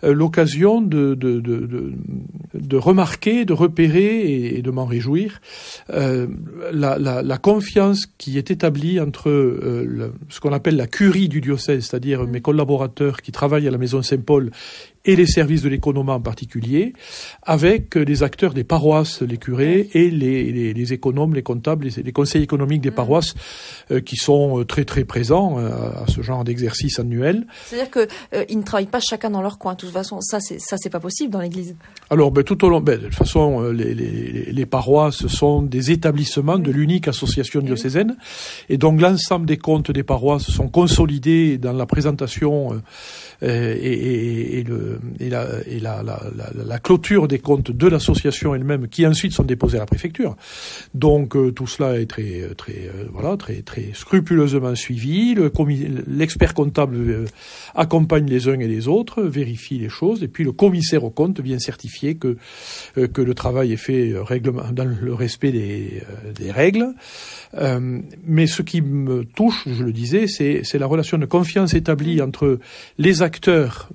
l'occasion de remarquer, de repérer et de m'en réjouir la confiance qui est établie entre ce qu'on appelle la curie du diocèse, c'est-à-dire mes collaborateurs qui travaillent à la Maison Saint-Paul et les services de l'économat en particulier, avec les acteurs des paroisses, les curés, et les économes, les comptables, les conseils économiques des paroisses, qui sont très très présents à ce genre d'exercice annuel. C'est-à-dire que ils ne travaillent pas chacun dans leur coin. De toute façon, ça c'est pas possible dans l'Église. Alors, tout au long, de toute façon, les paroisses sont des établissements de l'unique association diocésaine, et donc l'ensemble des comptes des paroisses sont consolidés dans la présentation et la clôture des comptes de l'association elle-même, qui ensuite sont déposés à la préfecture. Donc tout cela est très scrupuleusement suivi. L'expert comptable accompagne les uns et les autres, vérifie les choses, et puis le commissaire aux comptes vient certifier que le travail est fait dans le respect des règles. Mais ce qui me touche, je le disais, c'est la relation de confiance établie entre les acteurs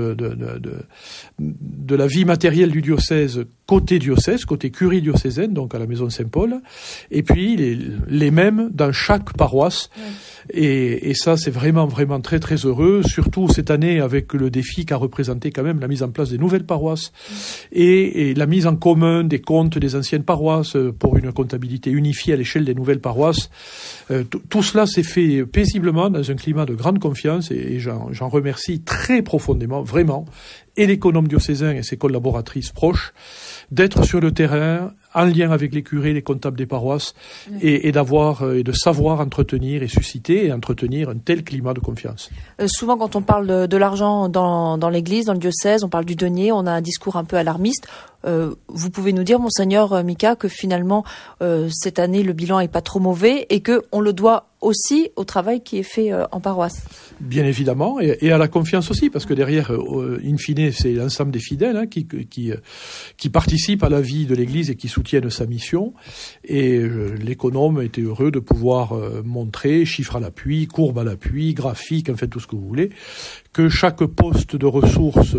de la vie matérielle du diocèse, côté curie diocésaine, donc à la Maison Saint-Paul, et puis les mêmes dans chaque paroisse. Ouais. Et ça, c'est vraiment, vraiment très, très heureux, surtout cette année avec le défi qu'a représenté quand même la mise en place des nouvelles paroisses et la mise en commun des comptes des anciennes paroisses pour une comptabilité unifiée à l'échelle des nouvelles paroisses. Tout cela s'est fait paisiblement dans un climat de grande confiance et j'en remercie très profondément, vraiment, et l'économe diocésain et ses collaboratrices proches, d'être sur le terrain, en lien avec les curés, les comptables des paroisses, et de savoir entretenir et susciter et entretenir un tel climat de confiance. Souvent, quand on parle de l'argent dans l'Église, dans le diocèse, on parle du denier, on a un discours un peu alarmiste. Vous pouvez nous dire, Monseigneur Mika, que finalement, cette année, le bilan est pas trop mauvais et que on le doit aussi au travail qui est fait en paroisse. Bien évidemment, et à la confiance aussi, parce que derrière, in fine, c'est l'ensemble des fidèles qui participent à la vie de l'Église et qui soutiennent sa mission. Et l'économe était heureux de pouvoir montrer, chiffres à l'appui, courbes à l'appui, graphiques, en fait tout ce que vous voulez, que chaque poste de ressources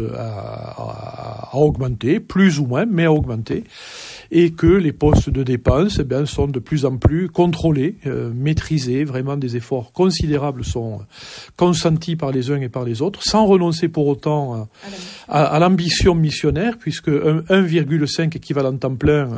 a augmenté, plus ou moins, mais a augmenté, et que les postes de dépenses sont de plus en plus contrôlés, maîtrisés. Vraiment, des efforts considérables sont consentis par les uns et par les autres, sans renoncer pour autant à l'ambition missionnaire, puisque 1,5 équivalent temps plein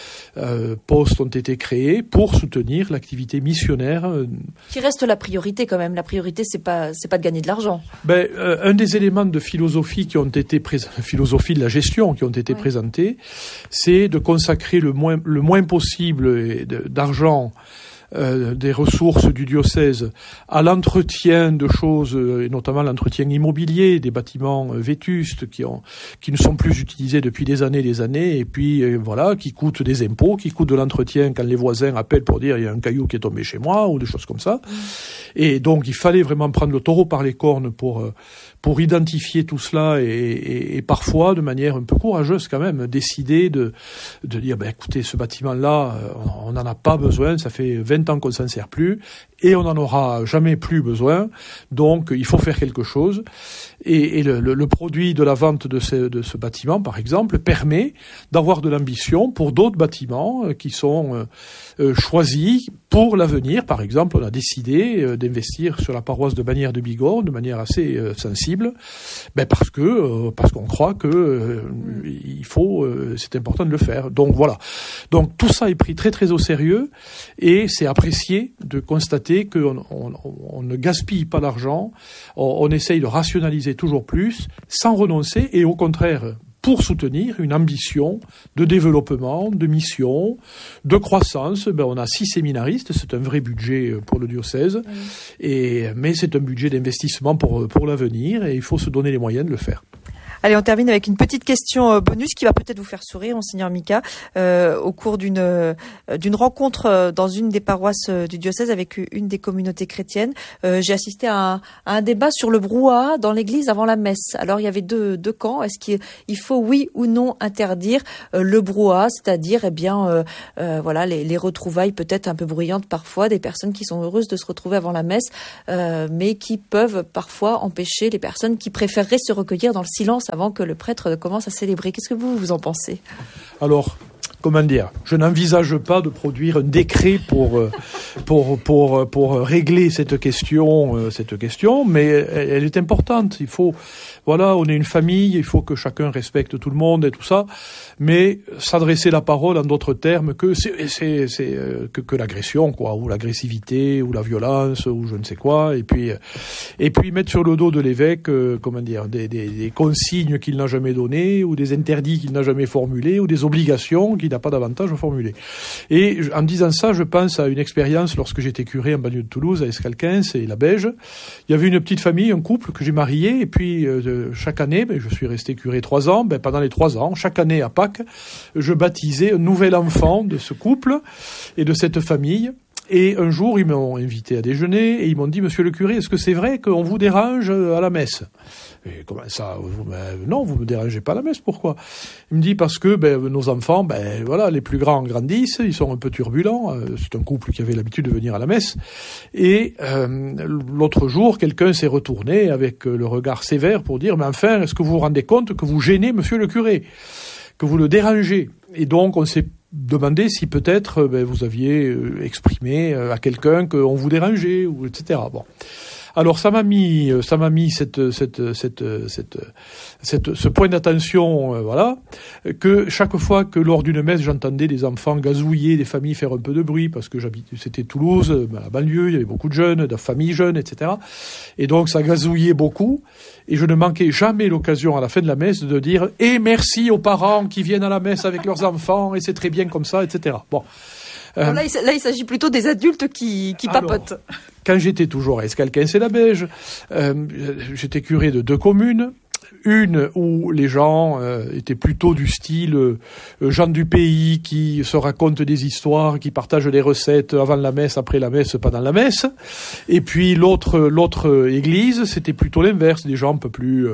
postes ont été créés pour soutenir l'activité missionnaire. Qui reste la priorité quand même. La priorité, c'est pas de gagner de l'argent. Un des éléments de philosophie qui ont été philosophie de la gestion qui ont été présentés, c'est de consacrer le moins possible d'argent des ressources du diocèse à l'entretien de choses, et notamment l'entretien immobilier, des bâtiments vétustes qui ne sont plus utilisés depuis des années, et puis qui coûtent des impôts, qui coûtent de l'entretien quand les voisins appellent pour dire il y a un caillou qui est tombé chez moi, ou des choses comme ça. Et donc il fallait vraiment prendre le taureau par les cornes pour identifier tout cela et parfois, de manière un peu courageuse quand même, décider de dire écoutez, ce bâtiment-là, on n'en a pas besoin, ça fait 20 ans qu'on s'en sert plus, et on n'en aura jamais plus besoin, donc il faut faire quelque chose. Et le produit de la vente de ce bâtiment, par exemple, permet d'avoir de l'ambition pour d'autres bâtiments qui sont choisis pour l'avenir. Par exemple, on a décidé d'investir sur la paroisse de Bagnères de Bigorre de manière assez sensible, parce qu'on croit que c'est important de le faire. Donc voilà. Donc tout ça est pris très très au sérieux, et c'est apprécié de constater qu'on ne gaspille pas l'argent, on essaye de rationaliser toujours plus, sans renoncer, et au contraire, pour soutenir une ambition de développement, de mission, de croissance. On a 6 séminaristes, c'est un vrai budget pour le diocèse, mais c'est un budget d'investissement pour l'avenir, et il faut se donner les moyens de le faire. Allez, on termine avec une petite question bonus qui va peut-être vous faire sourire, Monseigneur Mika. Au cours d'une rencontre dans une des paroisses du diocèse avec une des communautés chrétiennes, j'ai assisté à un débat sur le brouhaha dans l'église avant la messe. Alors, il y avait deux camps. Est-ce qu'il faut, oui ou non, interdire le brouhaha, c'est-à-dire, les retrouvailles peut-être un peu bruyantes parfois, des personnes qui sont heureuses de se retrouver avant la messe, mais qui peuvent parfois empêcher les personnes qui préféreraient se recueillir dans le silence avant que le prêtre commence à célébrer. Qu'est-ce que vous en pensez? Alors, comment dire, je n'envisage pas de produire un décret pour régler cette question, mais elle est importante. Il faut, voilà, on est une famille, il faut que chacun respecte tout le monde et tout ça, mais s'adresser la parole en d'autres termes que que l'agression, quoi, ou l'agressivité, ou la violence, ou je ne sais quoi, et puis mettre sur le dos de l'évêque, des consignes qu'il n'a jamais données, ou des interdits qu'il n'a jamais formulés, ou des obligations qu'il n'a pas davantage formulées. Et en disant ça, je pense à une expérience lorsque j'étais curé en banlieue de Toulouse, à Escalquens et la Beige. Il y avait une petite famille, un couple que j'ai marié, et puis chaque année, je suis resté curé 3 ans, pendant les 3 ans, chaque année à Pâques, je baptisais un nouvel enfant de ce couple et de cette famille. Et un jour, ils m'ont invité à déjeuner et ils m'ont dit, monsieur le curé, est-ce que c'est vrai qu'on vous dérange à la messe? Et comment ça? Non, vous me dérangez pas à la messe, pourquoi? Il me dit, parce que nos enfants, voilà, les plus grands grandissent, ils sont un peu turbulents, c'est un couple qui avait l'habitude de venir à la messe, et l'autre jour, quelqu'un s'est retourné avec le regard sévère pour dire, mais enfin, est-ce que vous vous rendez compte que vous gênez monsieur le curé, que vous le dérangez? Et donc, on s'est demandé si peut-être vous aviez exprimé à quelqu'un qu'on vous dérangeait, ou etc. Bon. Alors ça m'a mis ce point d'attention, voilà, que chaque fois que lors d'une messe j'entendais des enfants gazouiller, des familles faire un peu de bruit, parce que c'était Toulouse, la banlieue, il y avait beaucoup de jeunes, de familles jeunes, etc. Et donc ça gazouillait beaucoup, et je ne manquais jamais l'occasion à la fin de la messe de dire « Et merci aux parents qui viennent à la messe avec leurs enfants, et c'est très bien comme ça, etc. » Bon. Là, il s'agit plutôt des adultes qui papotent. Quand j'étais toujours à Escalquens et la Beige, j'étais curé de 2 communes. Une où les gens étaient plutôt du style gens du pays qui se racontent des histoires, qui partagent des recettes avant la messe, après la messe, pendant la messe. Et puis l'autre église, c'était plutôt l'inverse, des gens un peu plus,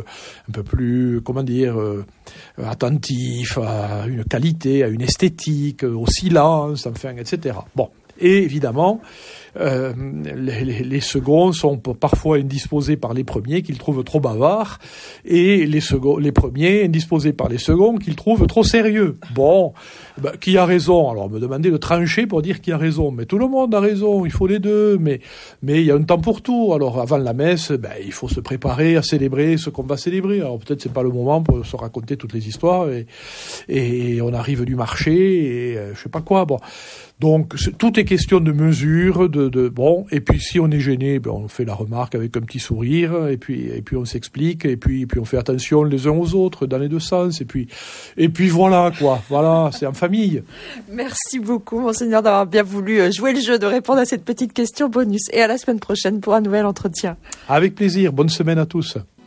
attentifs à une qualité, à une esthétique, au silence, enfin, etc. Bon. Et évidemment, les seconds sont parfois indisposés par les premiers qu'ils trouvent trop bavards, et les premiers indisposés par les seconds qu'ils trouvent trop sérieux. Bon, qui a raison? Alors, on me demandait de trancher pour dire qui a raison. Mais tout le monde a raison, il faut les deux. Mais il y a un temps pour tout. Alors, avant la messe, il faut se préparer à célébrer ce qu'on va célébrer. Alors, peut-être c'est pas le moment pour se raconter toutes les histoires, et on arrive du marché, et je sais pas quoi. Bon. Donc, tout est question de mesure, bon, et puis si on est gêné, on fait la remarque avec un petit sourire, et puis on s'explique, et puis on fait attention les uns aux autres dans les deux sens, et puis voilà, quoi. Voilà, c'est en famille. Merci beaucoup, Monseigneur, d'avoir bien voulu jouer le jeu de répondre à cette petite question bonus, et à la semaine prochaine pour un nouvel entretien. Avec plaisir. Bonne semaine à tous.